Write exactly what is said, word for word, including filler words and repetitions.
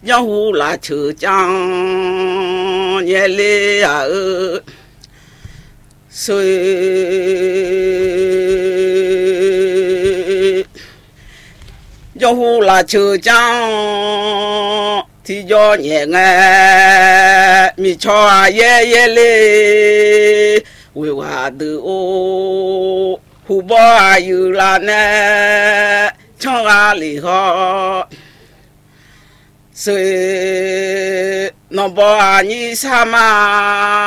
江湖拉扯江也累啊，水江湖拉扯江。thì do nhẹ nghe mi cho ye ye le we wa du o hu ba yu la ne cho a li ho se no ba ni sama